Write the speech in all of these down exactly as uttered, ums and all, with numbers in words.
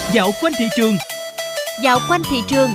Dạo quanh thị trường. Dạo quanh thị trường.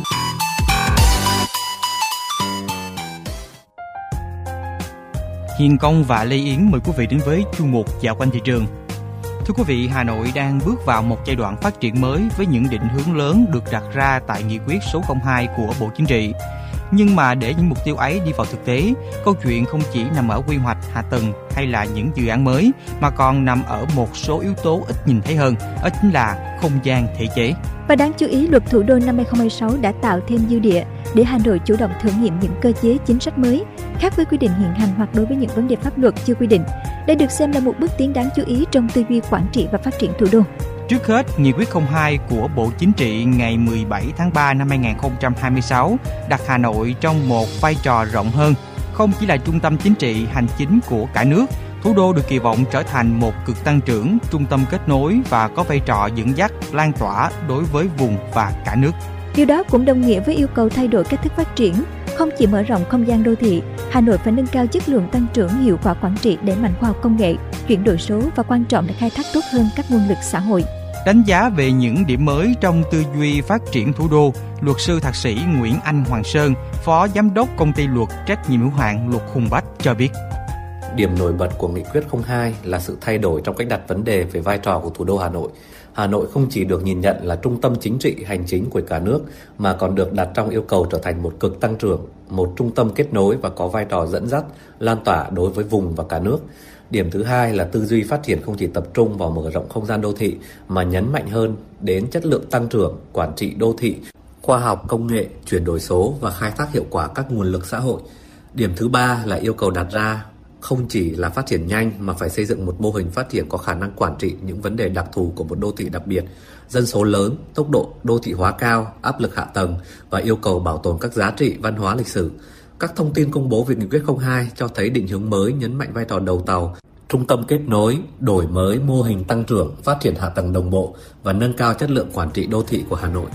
Hiền Công và Lê Yến mời quý vị đến với chuyên mục Dạo quanh thị trường. Thưa quý vị, Hà Nội đang bước vào một giai đoạn phát triển mới với những định hướng lớn được đặt ra tại nghị quyết số không hai của Bộ Chính trị. Nhưng mà để những mục tiêu ấy đi vào thực tế, câu chuyện không chỉ nằm ở quy hoạch hạ tầng hay là những dự án mới, mà còn nằm ở một số yếu tố ít nhìn thấy hơn, đó chính là không gian thể chế. Và đáng chú ý, luật thủ đô năm hai không hai sáu đã tạo thêm dư địa để Hà Nội chủ động thử nghiệm những cơ chế chính sách mới, khác với quy định hiện hành hoặc đối với những vấn đề pháp luật chưa quy định. Đây được xem là một bước tiến đáng chú ý trong tư duy quản trị và phát triển thủ đô. Trước hết, nghị quyết không hai của Bộ Chính trị ngày mười bảy tháng ba năm hai không hai sáu đặt Hà Nội trong một vai trò rộng hơn, không chỉ là trung tâm chính trị hành chính của cả nước. Thủ đô được kỳ vọng trở thành một cực tăng trưởng, trung tâm kết nối và có vai trò dẫn dắt, lan tỏa đối với vùng và cả nước. Điều đó cũng đồng nghĩa với yêu cầu thay đổi cách thức phát triển, không chỉ mở rộng không gian đô thị, Hà Nội phải nâng cao chất lượng tăng trưởng, hiệu quả quản trị, đẩy mạnh khoa học công nghệ, chuyển đổi số và quan trọng là khai thác tốt hơn các nguồn lực xã hội. Đánh giá về những điểm mới trong tư duy phát triển thủ đô, luật sư thạc sĩ Nguyễn Anh Hoàng Sơn, Phó Giám đốc Công ty Luật trách nhiệm hữu hạn Luật Hùng Bách cho biết. Điểm nổi bật của nghị quyết không hai là sự thay đổi trong cách đặt vấn đề về vai trò của thủ đô Hà Nội. Hà Nội không chỉ được nhìn nhận là trung tâm chính trị hành chính của cả nước, mà còn được đặt trong yêu cầu trở thành một cực tăng trưởng, một trung tâm kết nối và có vai trò dẫn dắt, lan tỏa đối với vùng và cả nước. Điểm thứ hai là tư duy phát triển không chỉ tập trung vào mở rộng không gian đô thị, mà nhấn mạnh hơn đến chất lượng tăng trưởng, quản trị đô thị, khoa học công nghệ, chuyển đổi số và khai thác hiệu quả các nguồn lực xã hội. Điểm thứ ba là yêu cầu đặt ra không chỉ là phát triển nhanh mà phải xây dựng một mô hình phát triển có khả năng quản trị những vấn đề đặc thù của một đô thị đặc biệt, dân số lớn, tốc độ đô thị hóa cao, áp lực hạ tầng và yêu cầu bảo tồn các giá trị văn hóa lịch sử. Các thông tin công bố về nghị quyết không hai cho thấy định hướng mới nhấn mạnh vai trò đầu tàu, trung tâm kết nối, đổi mới mô hình tăng trưởng, phát triển hạ tầng đồng bộ và nâng cao chất lượng quản trị đô thị của Hà Nội.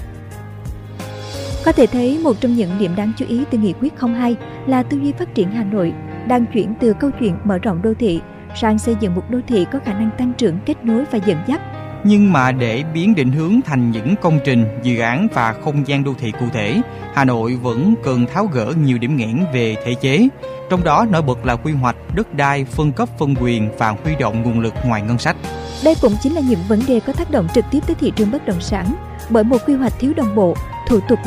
Có thể thấy một trong những điểm đáng chú ý từ nghị quyết không hai là tư duy phát triển Hà Nội đang chuyển từ câu chuyện mở rộng đô thị sang xây dựng một đô thị có khả năng tăng trưởng, kết nối và dẫn dắt. Nhưng mà để biến định hướng thành những công trình, dự án và không gian đô thị cụ thể, Hà Nội vẫn cần tháo gỡ nhiều điểm nghẽn về thể chế. Trong đó nổi bật là quy hoạch, đất đai, phân cấp phân quyền và huy động nguồn lực ngoài ngân sách. Đây cũng chính là những vấn đề có tác động trực tiếp tới thị trường bất động sản, bởi một quy hoạch thiếu đồng bộ, thủ tục